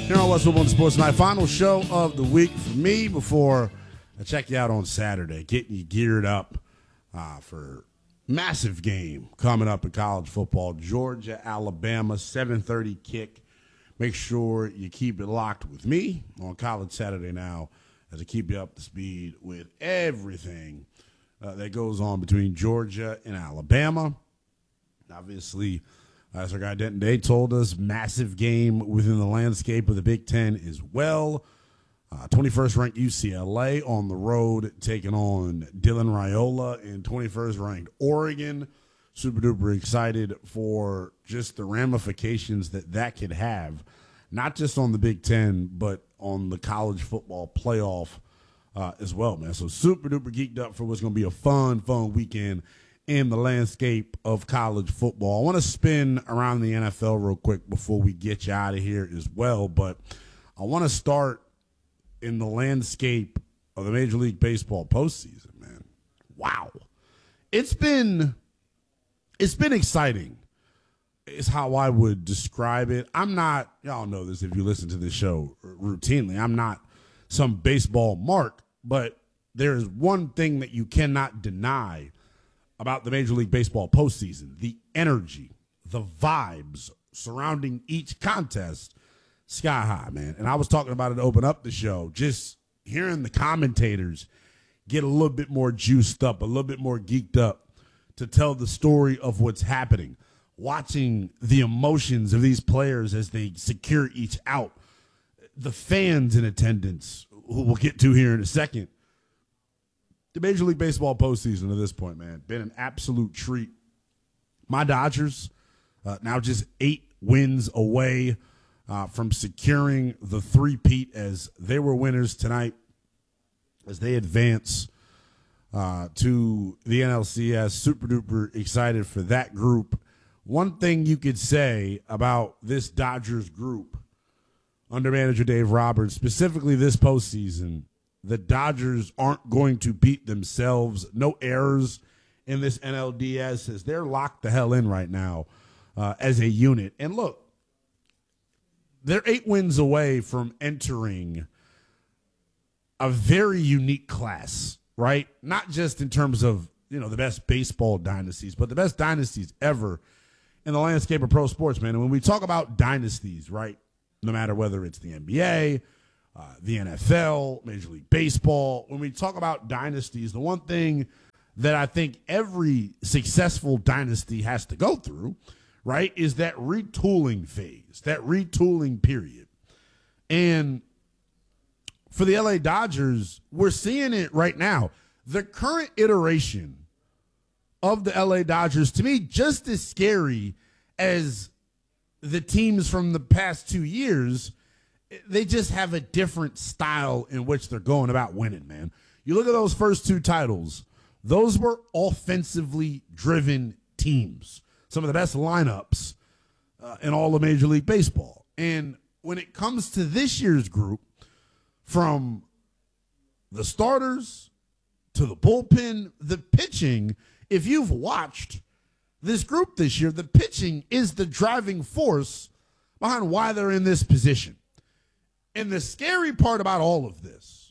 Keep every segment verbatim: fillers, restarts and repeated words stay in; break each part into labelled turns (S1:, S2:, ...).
S1: Here on West Woodland Sports Night, final show of the week for me before I check you out on Saturday, getting you geared up uh, for massive game coming up in college football. Georgia, Alabama, seven thirty kick. Make sure you keep it locked with me on College Saturday Now as I keep you up to speed with everything uh, that goes on between Georgia and Alabama. Obviously, as our guy Denton Day told us, massive game within the landscape of the Big Ten as well. Uh, twenty-first ranked U C L A on the road taking on Dylan Raiola in twenty-first ranked Oregon. Super duper excited for just the ramifications that that could have, not just on the Big Ten, but on the college football playoff uh, as well, man. So super duper geeked up for what's going to be a fun, fun weekend in the landscape of college football. I want to spin around the N F L real quick before we get you out of here as well, but I want to start in the landscape of the Major League Baseball postseason, man. Wow. It's been it's been exciting is how I would describe it. I'm not, y'all know this if you listen to this show routinely, I'm not some baseball mark, but there's one thing that you cannot deny about the Major League Baseball postseason: the energy, the vibes surrounding each contest, sky high, man. And I was talking about it to open up the show, just hearing the commentators get a little bit more juiced up, a little bit more geeked up to tell the story of what's happening, watching the emotions of these players as they secure each out, the fans in attendance, who we'll get to here in a second. The Major League Baseball postseason at this point, man, been an absolute treat. My Dodgers uh, now just eight wins away uh, from securing the three-peat as they were winners tonight as they advance uh, to the N L C S. Super duper excited for that group. One thing you could say about this Dodgers group under manager Dave Roberts, specifically this postseason, the Dodgers aren't going to beat themselves. No errors in this N L D S as they're locked the hell in right now uh, as a unit. And look, they're eight wins away from entering a very unique class, right? Not just in terms of, you know, the best baseball dynasties, but the best dynasties ever in the landscape of pro sports, man. And when we talk about dynasties, right, no matter whether it's the N B A, Uh, the N F L, Major League Baseball, when we talk about dynasties, the one thing that I think every successful dynasty has to go through, right, is that retooling phase, that retooling period. And for the L A Dodgers, we're seeing it right now. The current iteration of the L A Dodgers, to me, just as scary as the teams from the past two years. They just have a different style in which they're going about winning, man. You look at those first two titles, those were offensively driven teams, some of the best lineups uh, in all of Major League Baseball. And when it comes to this year's group, from the starters to the bullpen, the pitching, if you've watched this group this year, the pitching is the driving force behind why they're in this position. And the scary part about all of this,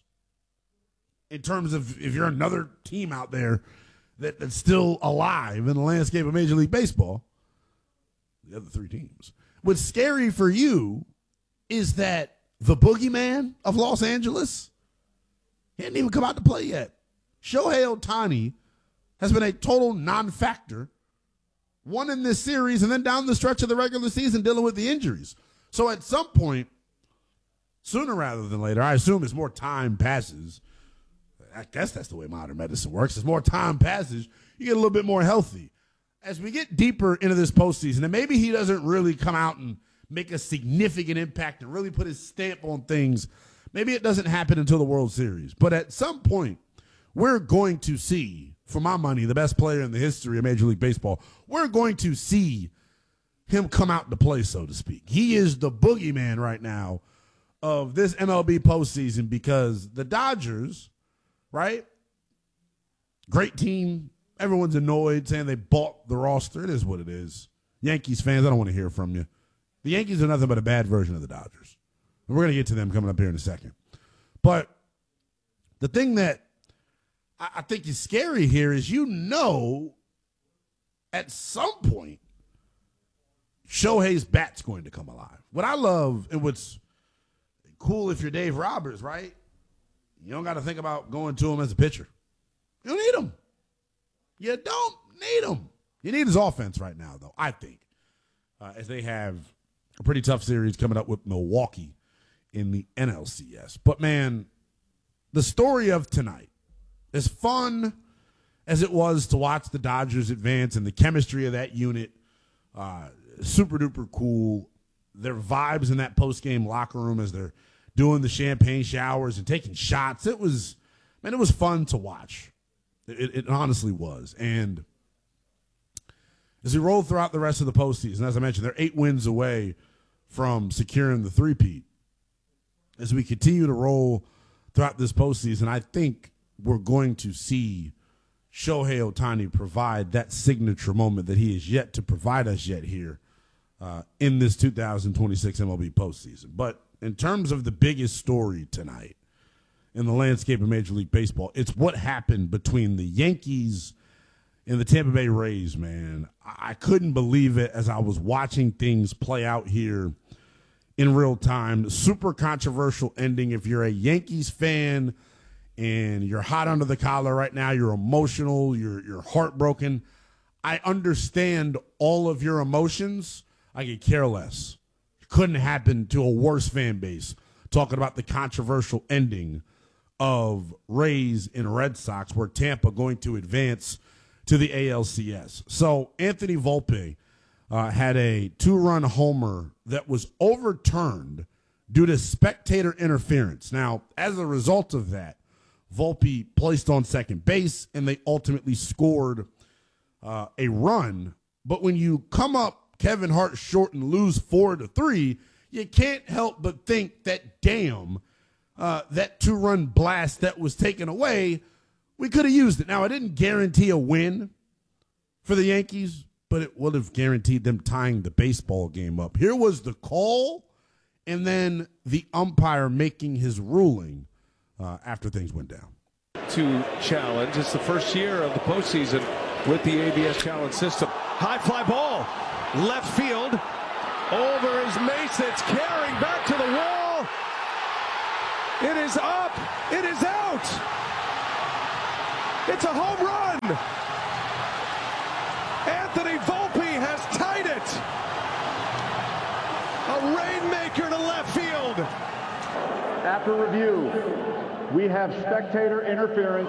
S1: in terms of if you're another team out there that, that's still alive in the landscape of Major League Baseball, the other three teams, what's scary for you is that the boogeyman of Los Angeles, he hadn't even come out to play yet. Shohei Ohtani has been a total non-factor, one in this series and then down the stretch of the regular season dealing with the injuries. So at some point, sooner rather than later, I assume as more time passes, I guess that's the way modern medicine works. As more time passes, you get a little bit more healthy. As we get deeper into this postseason, and maybe he doesn't really come out and make a significant impact and really put his stamp on things, maybe it doesn't happen until the World Series. But at some point, we're going to see, for my money, the best player in the history of Major League Baseball. We're going to see him come out to play, so to speak. He is the boogeyman right now of this M L B postseason because the Dodgers, right, great team. Everyone's annoyed saying they bought the roster. It is what it is. Yankees fans, I don't want to hear from you. The Yankees are nothing but a bad version of the Dodgers. We're going to get to them coming up here in a second. But the thing that I, I think is scary here is, you know, at some point, Shohei's bat's going to come alive. What I love, and what's cool if you're Dave Roberts, right? You don't got to think about going to him as a pitcher. You don't need him. You don't need him. You need his offense right now, though, I think, uh, as they have a pretty tough series coming up with Milwaukee in the N L C S. But, man, the story of tonight, as fun as it was to watch the Dodgers advance and the chemistry of that unit, uh, super duper cool. Their vibes in that post-game locker room as they're doing the champagne showers and taking shots. It was, man, it was fun to watch. It, it honestly was. And as we roll throughout the rest of the postseason, as I mentioned, they're eight wins away from securing the three-peat. As we continue to roll throughout this postseason, I think we're going to see Shohei Ohtani provide that signature moment that he has yet to provide us yet here uh, in this two thousand twenty-six M L B postseason. But in terms of the biggest story tonight in the landscape of Major League Baseball, it's what happened between the Yankees and the Tampa Bay Rays, man. I couldn't believe it as I was watching things play out here in real time. Super controversial ending. If you're a Yankees fan and you're hot under the collar right now, you're emotional, you're you're heartbroken, I understand all of your emotions. I could care less. It couldn't happen to a worse fan base talking about the controversial ending of Rays and Red Sox, where Tampa going to advance to the A L C S. So Anthony Volpe uh, had a two-run homer that was overturned due to spectator interference. Now, as a result of that, Volpe placed on second base, and they ultimately scored uh, a run. But when you come up Kevin Hart short and lose four to three, you can't help but think that, damn, uh, that two-run blast that was taken away, we could have used it. Now, it didn't guarantee a win for the Yankees, but it would have guaranteed them tying the baseball game up. Here was the call, and then the umpire making his ruling uh, after things went down.
S2: To challenge. It's the first year of the postseason with the A B S challenge system. High fly ball, left field, over his mace. It's carrying back to the wall. It is up. It is out. It's a home run. Anthony Volpe has tied it. A rainmaker to left field.
S3: After review, we have spectator interference.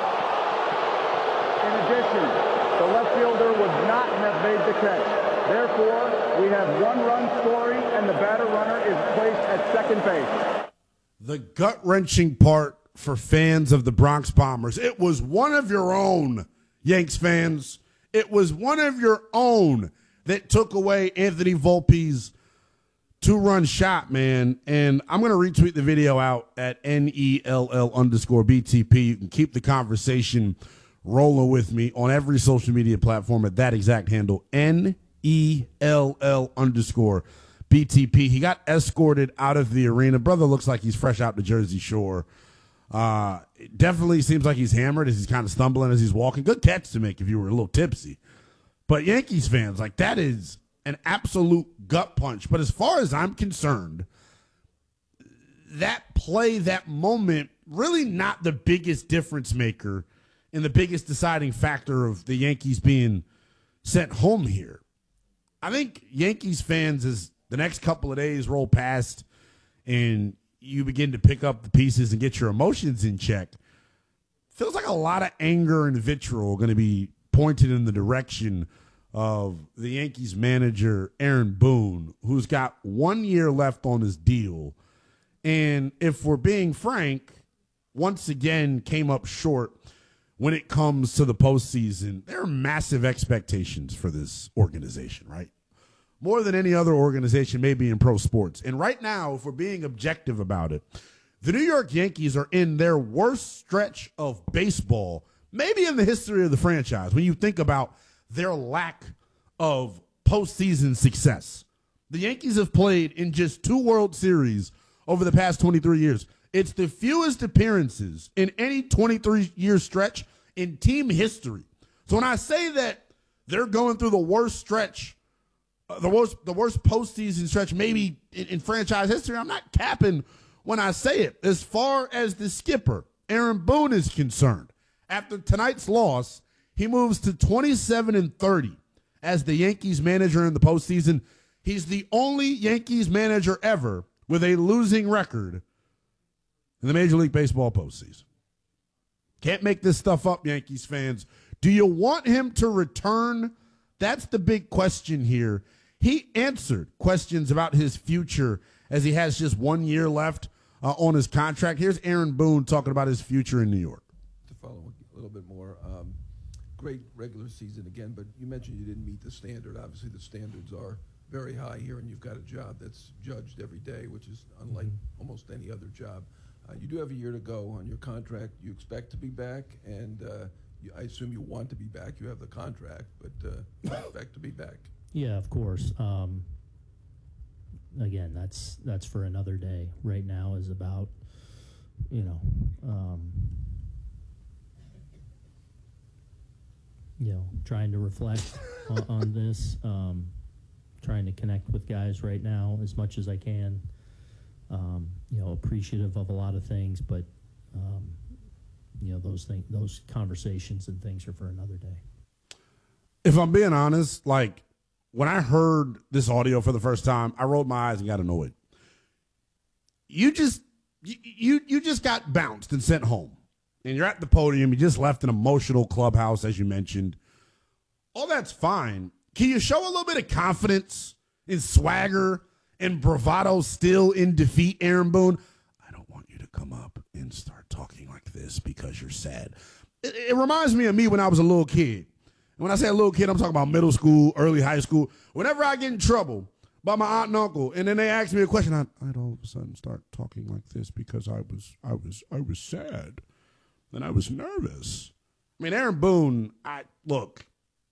S3: In addition, the left fielder would not have made the catch. Therefore, we have one run scoring, and the batter runner is placed at second base.
S1: The gut-wrenching part for fans of the Bronx Bombers, it was one of your own, Yanks fans. It was one of your own that took away Anthony Volpe's two-run shot, man. And I'm going to retweet the video out at N E L L underscore B T P. You can keep the conversation rolling with me on every social media platform at that exact handle, N E L L underscore B T P. He got escorted out of the arena. Brother looks like he's fresh out the Jersey Shore. Uh, it definitely seems like he's hammered as he's kind of stumbling as he's walking. Good catch to make if you were a little tipsy. But Yankees fans, like, that is an absolute gut punch. But as far as I'm concerned, that play, that moment, really not the biggest difference maker and the biggest deciding factor of the Yankees being sent home here. I think Yankees fans, as the next couple of days roll past and you begin to pick up the pieces and get your emotions in check, feels like a lot of anger and vitriol going to be pointed in the direction of the Yankees manager, Aaron Boone, who's got one year left on his deal. And if we're being frank, once again came up short when it comes to the postseason. There are massive expectations for this organization, right? More than any other organization maybe in pro sports. And right now, if we're being objective about it, the New York Yankees are in their worst stretch of baseball, maybe in the history of the franchise, when you think about their lack of postseason success. The Yankees have played in just two World Series over the past twenty-three years. It's the fewest appearances in any twenty-three-year stretch in team history. So when I say that they're going through the worst stretch, uh, the worst the worst postseason stretch maybe in, in franchise history, I'm not capping when I say it. As far as the skipper, Aaron Boone, is concerned, after tonight's loss, he moves to twenty-seven and thirty as the Yankees manager in the postseason. He's the only Yankees manager ever with a losing record in the Major League Baseball postseason. Can't make this stuff up, Yankees fans. Do you want him to return? That's the big question here. He answered questions about his future as he has just one year left uh, on his contract. Here's Aaron Boone talking about his future in New York.
S4: To follow a little bit more, um, great regular season again, but you mentioned you didn't meet the standard. Obviously, the standards are very high here, and you've got a job that's judged every day, which is unlike mm-hmm. almost any other job. Uh, you do have a year to go on your contract. You expect to be back, and uh, you, I assume you want to be back. You have the contract, but uh, you expect to be back.
S5: Yeah, of course. Um, again, that's that's for another day. Right now is about, you know, um, you know, trying to reflect on, on this, um, trying to connect with guys right now as much as I can. Um, you know, appreciative of a lot of things, but um, you know, those things, those conversations and things are for another day.
S1: If I'm being honest, like when I heard this audio for the first time, I rolled my eyes and got annoyed. You just you you, you just got bounced and sent home, and you're at the podium. You just left an emotional clubhouse, as you mentioned. All that's fine. Can you show a little bit of confidence and swagger and bravado still in defeat, Aaron Boone? I don't want you to come up and start talking like this because you're sad. It, it reminds me of me when I was a little kid. And when I say a little kid, I'm talking about middle school, early high school. Whenever I get in trouble by my aunt and uncle, and then they ask me a question, I'd, I'd all of a sudden start talking like this because I was, I was, I was sad, and I was nervous. I mean, Aaron Boone, I look,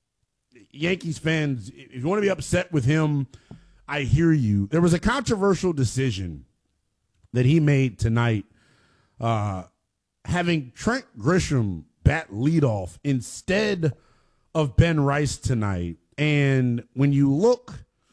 S1: Yankees fans, if you want to be upset with him, I hear you. There was a controversial decision that he made tonight, uh, having Trent Grisham bat leadoff instead of Ben Rice tonight. And when you look,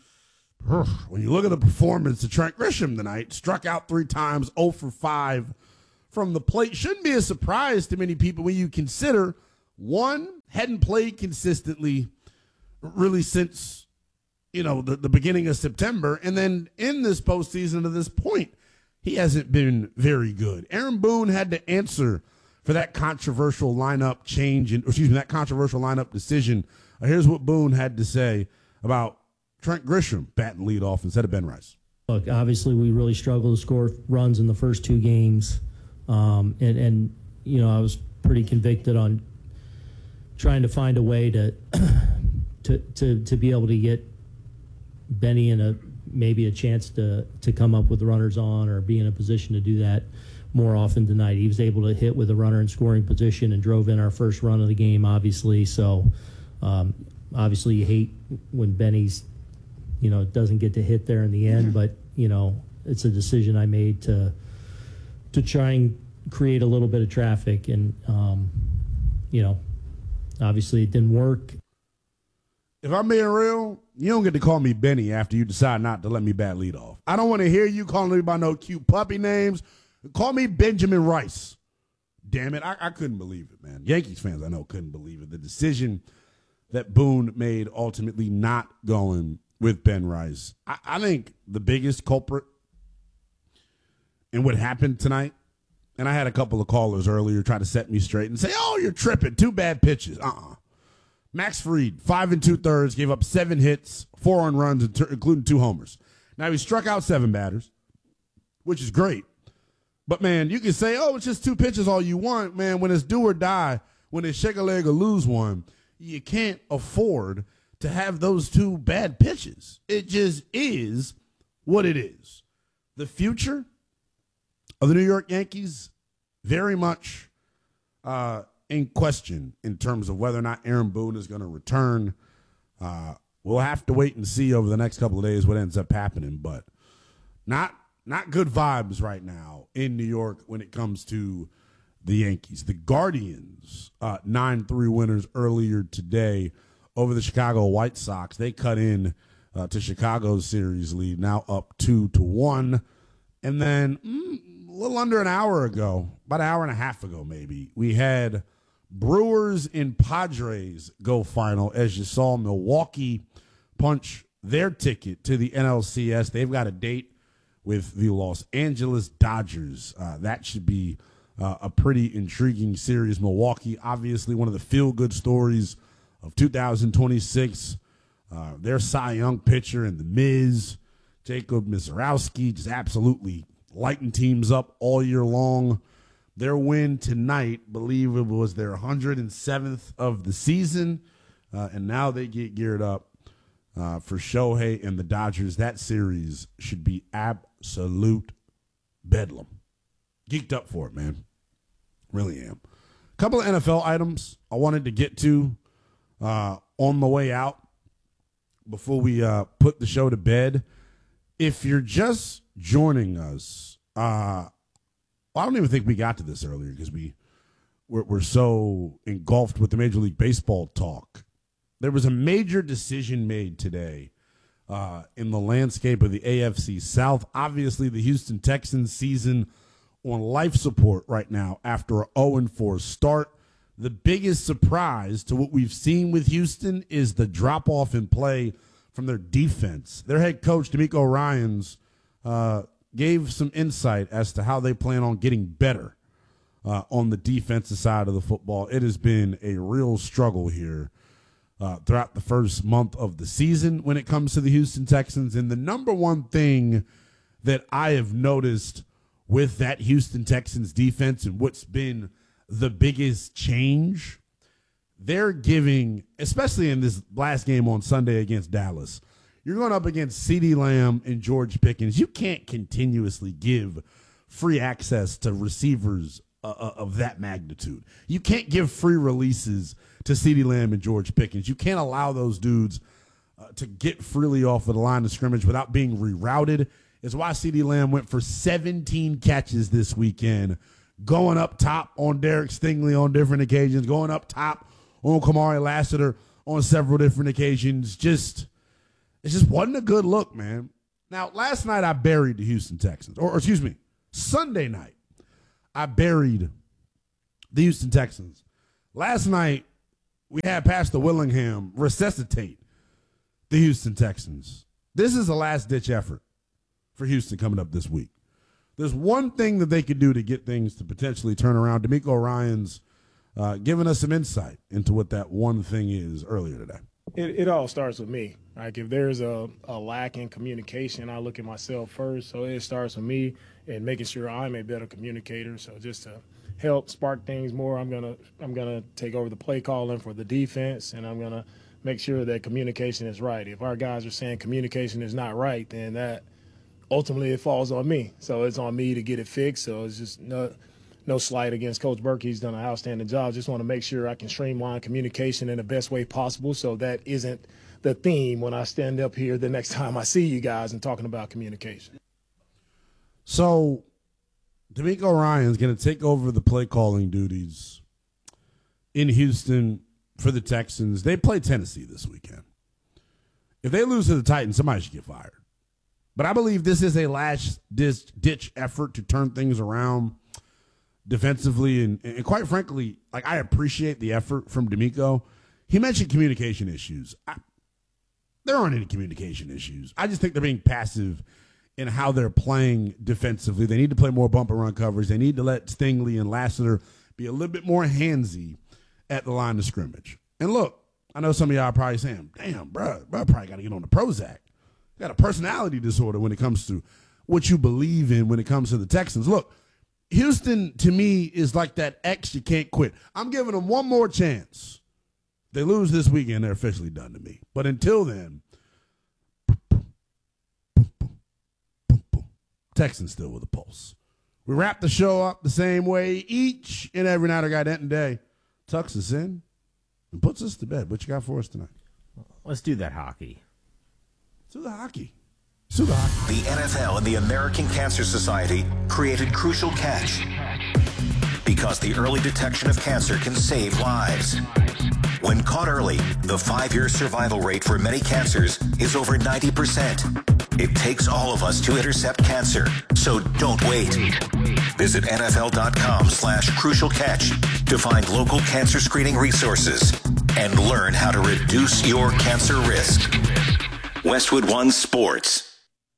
S1: when you look at the performance of Trent Grisham tonight, struck out three times, oh for five from the plate. Shouldn't be a surprise to many people when you consider, one, hadn't played consistently really since, you know, the, the beginning of September. And then in this postseason to this point, he hasn't been very good. Aaron Boone had to answer for that controversial lineup change, and excuse me, that controversial lineup decision. Uh, here's what Boone had to say about Trent Grisham batting leadoff instead of Ben Rice.
S5: Look, obviously we really struggled to score runs in the first two games. Um, and, and, you know, I was pretty convicted on trying to find a way to to, to, to be able to get Benny in a maybe a chance to, to come up with runners on or be in a position to do that more often tonight. He was able to hit with a runner in scoring position and drove in our first run of the game, obviously. So, um, obviously you hate when Benny's, you know, doesn't get to hit there in the end, but, you know, it's a decision I made to to try and create a little bit of traffic. And, um, you know, obviously it didn't work.
S1: If I'm being real, you don't get to call me Benny after you decide not to let me bat lead off. I don't want to hear you calling me by no cute puppy names. Call me Benjamin Rice. Damn it. I, I couldn't believe it, man. Yankees fans, I know, couldn't believe it. The decision that Boone made ultimately not going with Ben Rice. I, I think the biggest culprit in what happened tonight, and I had a couple of callers earlier try to set me straight and say, oh, you're tripping. Two bad pitches. Uh-uh. Max Fried, five and two-thirds, gave up seven hits, four earned runs, including two homers. Now, he struck out seven batters, which is great. But, man, you can say, oh, it's just two pitches all you want. Man, when it's do or die, when it's shake a leg or lose one, you can't afford to have those two bad pitches. It just is what it is. The future of the New York Yankees, very much uh, in question in terms of whether or not Aaron Boone is going to return. Uh, we'll have to wait and see over the next couple of days what ends up happening, but not not good vibes right now in New York when it comes to the Yankees. The Guardians, uh, nine three winners earlier today over the Chicago White Sox. They cut in uh, to Chicago's series lead, now up two to one. And then mm, a little under an hour ago, about an hour and a half ago maybe, we had Brewers and Padres go final. As you saw, Milwaukee punch their ticket to the N L C S. They've got a date with the Los Angeles Dodgers. Uh, that should be uh, a pretty intriguing series. Milwaukee, obviously one of the feel-good stories of two thousand twenty-six. Uh, their Cy Young pitcher and the Miz, Jacob Misiorowski, just absolutely lighting teams up all year long. Their win tonight, believe it was their one hundred seventh of the season, uh, and now they get geared up uh, for Shohei and the Dodgers. That series should be absolute bedlam. Geeked up for it, man. Really am. A couple of N F L items I wanted to get to uh, on the way out before we uh, put the show to bed. If you're just joining us, uh, well, I don't even think we got to this earlier because we we're, we're so engulfed with the Major League Baseball talk. There was a major decision made today uh, in the landscape of the A F C South. Obviously, the Houston Texans season on life support right now after an oh and four start. The biggest surprise to what we've seen with Houston is the drop-off in play from their defense. Their head coach, DeMeco Ryans, uh, gave some insight as to how they plan on getting better uh, on the defensive side of the football. It has been a real struggle here uh, throughout the first month of the season when it comes to the Houston Texans. And the number one thing that I have noticed with that Houston Texans defense and what's been the biggest change, they're giving, especially in this last game on Sunday against Dallas, you're going up against CeeDee Lamb and George Pickens. You can't continuously give free access to receivers uh, of that magnitude. You can't give free releases to CeeDee Lamb and George Pickens. You can't allow those dudes uh, to get freely off of the line of scrimmage without being rerouted. It's why CeeDee Lamb went for seventeen catches this weekend, going up top on Derek Stingley on different occasions, going up top on Kamari Lassiter on several different occasions. Just, it just wasn't a good look, man. Now, last night I buried the Houston Texans, or, or excuse me, Sunday night I buried the Houston Texans. Last night we had Pastor Willingham resuscitate the Houston Texans. This is a last-ditch effort for Houston coming up this week. There's one thing that they could do to get things to potentially turn around. DeMeco Ryans uh, giving us some insight into what that one thing is earlier today.
S6: It, it all starts with me. Like if there's a, a lack in communication, I look at myself first. So it starts with me and making sure I'm a better communicator. So just to help spark things more, I'm gonna I'm gonna take over the play calling for the defense, and I'm gonna make sure that communication is right. If our guys are saying communication is not right, then that ultimately it falls on me. So it's on me to get it fixed. So it's just no no slight against Coach Burke. He's done an outstanding job. Just want to make sure I can streamline communication in the best way possible so that isn't the theme when I stand up here the next time I see you guys and talking about communication.
S1: So DeMeco Ryans going to take over the play calling duties in Houston for the Texans. They play Tennessee this weekend. If they lose to the Titans, somebody should get fired. But I believe this is a last-ditch effort to turn things around defensively. And, and quite frankly, like I appreciate the effort from DeMeco. He mentioned communication issues. I, there aren't any communication issues. I just think they're being passive in how they're playing defensively. They need to play more bump and run coverage. They need to let Stingley and Lassiter be a little bit more handsy at the line of scrimmage. And look, I know some of y'all are probably saying, damn, bro, bro probably got to get on the Prozac. Got a personality disorder when it comes to what you believe in when it comes to the Texans. Look, Houston, to me, is like that ex you can't quit. I'm giving them one more chance. They lose this weekend, they're officially done to me. But until then, Texans still with a pulse. We wrap the show up the same way each and every night. I got Denton Day tucks us in and puts us to bed. What you got for us tonight?
S7: Let's do that hockey.
S1: To the hockey.
S7: The N F L and the American Cancer Society created Crucial Catch because the early detection of cancer can save lives. When caught early, the five-year survival rate for many cancers is over ninety percent. It takes all of us to intercept cancer, so don't wait. Visit N F L dot com slash crucial catch to find local cancer screening resources and learn how to reduce your cancer risk. Westwood One Sports.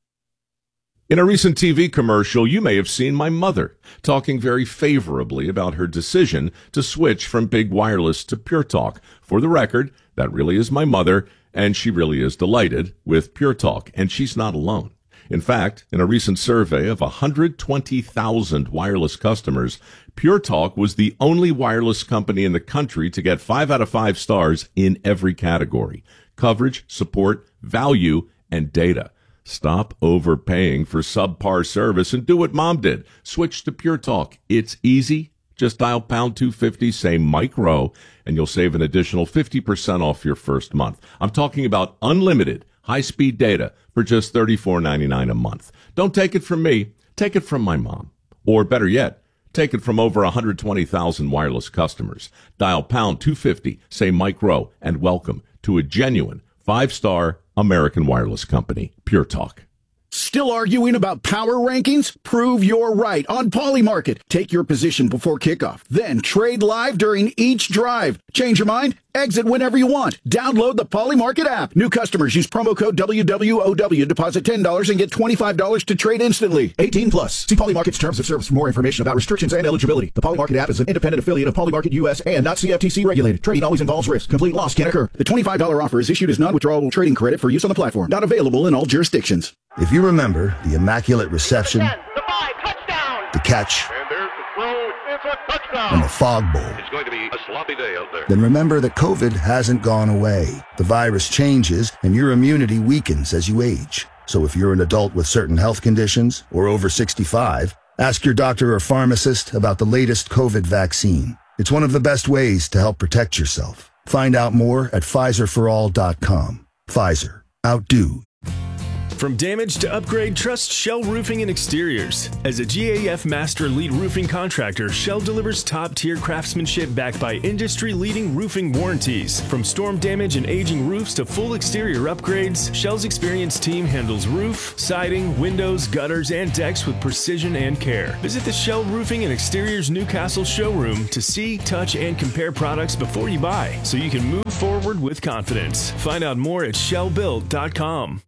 S8: In a recent T V commercial, you may have seen my mother talking very favorably about her decision to switch from Big Wireless to Pure Talk. For the record, that really is my mother, and she really is delighted with Pure Talk, and she's not alone. In fact, in a recent survey of one hundred twenty thousand wireless customers, Pure Talk was the only wireless company in the country to get five out of five stars in every category: coverage, support, value, and data. Stop overpaying for subpar service and do what Mom did. Switch to Pure Talk. It's easy. Just dial pound two fifty, say Mike Rowe, and you'll save an additional fifty percent off your first month. I'm talking about unlimited high-speed data for just thirty-four ninety-nine a month. Don't take it from me. Take it from my mom. Or better yet, take it from over one hundred twenty thousand wireless customers. Dial pound two fifty, say Mike Rowe, and welcome to a genuine five-star American wireless company, Pure Talk.
S9: Still arguing about power rankings? Prove you're right on Polymarket. Take your position before kickoff, then trade live during each drive. Change your mind? Exit whenever you want. Download the Polymarket app. New customers use promo code W W O W. Deposit ten dollars and get twenty-five dollars to trade instantly. eighteen plus. See Polymarket's terms of service for more information about restrictions and eligibility. The Polymarket app is an independent affiliate of Polymarket U S and not C F T C regulated. Trading always involves risk. Complete loss can occur. The twenty-five dollars offer is issued as non-withdrawable trading credit for use on the platform. Not available in all jurisdictions.
S10: If you remember the immaculate reception,
S11: ten, the five, touchdown.
S10: the catch,
S11: And there's the throw. It's a touchdown.
S10: and the fog bowl,
S11: It's going to be a sloppy day out there.
S10: then remember that COVID hasn't gone away. The virus changes and your immunity weakens as you age. So if you're an adult with certain health conditions or over sixty-five, ask your doctor or pharmacist about the latest COVID vaccine. It's one of the best ways to help protect yourself. Find out more at Pfizer for all dot com. Pfizer. Outdo.
S12: From damage to upgrade, trust Shell Roofing and Exteriors. As a G A F Master Lead Roofing Contractor, Shell delivers top-tier craftsmanship backed by industry-leading roofing warranties. From storm damage and aging roofs to full exterior upgrades, Shell's experienced team handles roof, siding, windows, gutters, and decks with precision and care. Visit the Shell Roofing and Exteriors Newcastle showroom to see, touch, and compare products before you buy, so you can move forward with confidence. Find out more at shell build dot com.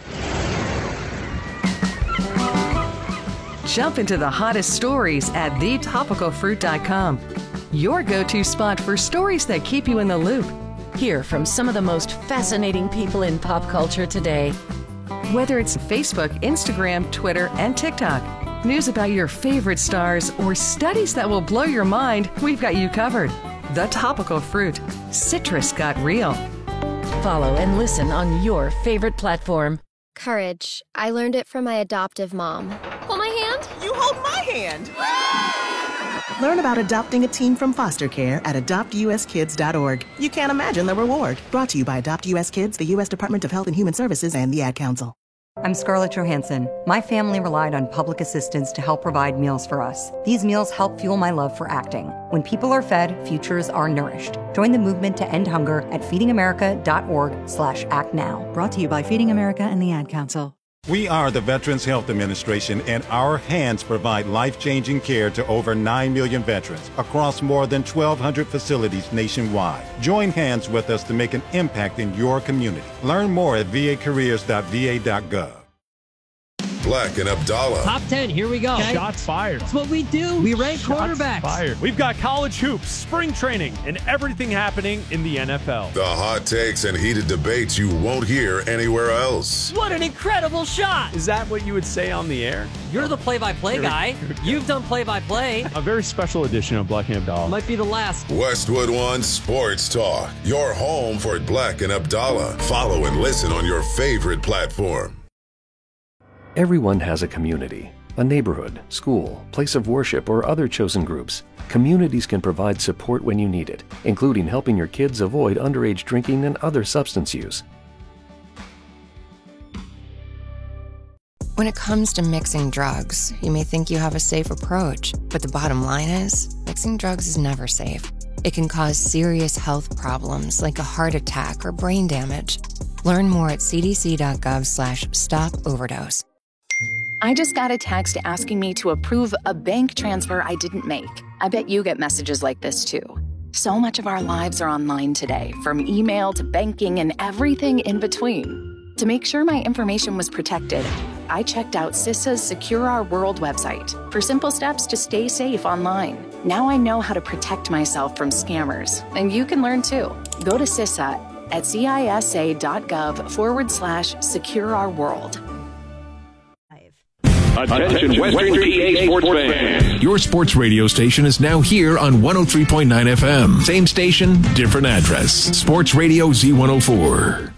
S13: Jump into the hottest stories at the topical fruit dot com. Your go-to spot for stories that keep you in the loop.
S14: Hear from some of the most fascinating people in pop culture today.
S13: Whether it's Facebook, Instagram, Twitter, and TikTok, news about your favorite stars, or studies that will blow your mind, we've got you covered. The Topical Fruit. Citrus got real.
S14: Follow and listen on your favorite platform.
S15: Courage. I learned it from my adoptive mom. Hold my hand.
S16: You hold my hand.
S17: Learn about adopting a teen from foster care at adopt u s kids dot org. You can't imagine the reward. Brought to you by Adopt U S Kids, the U S Department of Health and Human Services, and the Ad Council.
S18: I'm Scarlett Johansson. My family relied on public assistance to help provide meals for us. These meals help fuel my love for acting. When people are fed, futures are nourished. Join the movement to end hunger at feeding america dot org slash act now.
S19: Brought to you by Feeding America and the Ad Council.
S20: We are the Veterans Health Administration, and our hands provide life-changing care to over nine million veterans across more than twelve hundred facilities nationwide. Join hands with us to make an impact in your community. Learn more at v a careers dot v a dot gov.
S21: Black and Abdallah.
S22: Top ten, here we go.
S23: Okay. Shots fired.
S22: That's what we do. We rank
S23: Shots
S22: quarterbacks.
S23: Fired. We've got college hoops, spring training, and everything happening in the N F L.
S21: The hot takes and heated debates you won't hear anywhere else.
S22: What an incredible shot.
S23: Is that what you would say on the air?
S22: You're the play-by-play guy. You've done play-by-play.
S23: A very special edition of Black and Abdallah.
S22: Might be the last.
S21: Westwood One Sports Talk. Your home for Black and Abdallah. Follow and listen on your favorite platform.
S24: Everyone has a community, a neighborhood, school, place of worship, or other chosen groups. Communities can provide support when you need it, including helping your kids avoid underage drinking and other substance use.
S2: When it comes to mixing drugs, you may think you have a safe approach, but the bottom line is, mixing drugs is never safe. It can cause serious health problems like a heart attack or brain damage. Learn more at cdc.gov slash stop overdose.
S3: I just got a text asking me to approve a bank transfer I didn't make. I bet you get messages like this too. So much of our lives are online today, from email to banking and everything in between. To make sure my information was protected, I checked out CISA's Secure Our World website for simple steps to stay safe online. Now I know how to protect myself from scammers, and you can learn too. Go to CISA at cisa.gov forward slash secure our world.
S11: Attention Western P A sports fans.
S4: Your sports radio station is now here on one oh three point nine F M. Same station, different address. Sports Radio Z one oh four.